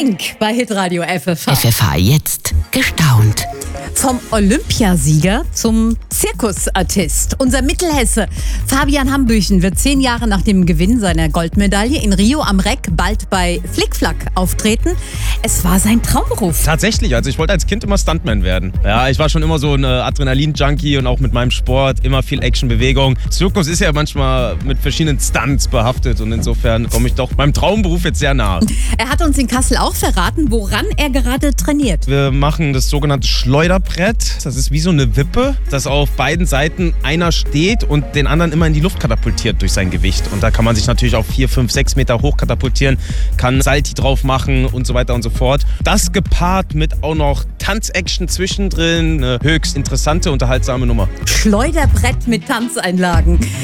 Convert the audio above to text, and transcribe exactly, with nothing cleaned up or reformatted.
Flink bei Hitradio F F H. F F H jetzt gestaunt. Vom Olympiasieger zum Zirkusartist. Unser Mittelhesse Fabian Hambüchen wird zehn Jahre nach dem Gewinn seiner Goldmedaille in Rio am Reck bald bei Flickflack auftreten. Es war sein Traumberuf. Tatsächlich, also ich wollte als Kind immer Stuntman werden. Ja, ich war schon immer so ein Adrenalin-Junkie und auch mit meinem Sport immer viel Action-Bewegung. Zirkus ist ja manchmal mit verschiedenen Stunts behaftet und insofern komme ich doch meinem Traumberuf jetzt sehr nahe. Er hat uns in Kassel auch verraten, woran er gerade trainiert. Wir machen das sogenannte Schleuderbrett. Das ist wie so eine Wippe, dass auf beiden Seiten einer steht und den anderen immer in die Luft katapultiert durch sein Gewicht. Und da kann man sich natürlich auf vier, fünf, sechs Meter hoch katapultieren, kann Salti drauf machen und so weiter und so fort. Das gepaart mit auch noch Tanzaction zwischendrin, eine höchst interessante, unterhaltsame Nummer. Schleuderbrett mit Tanzeinlagen.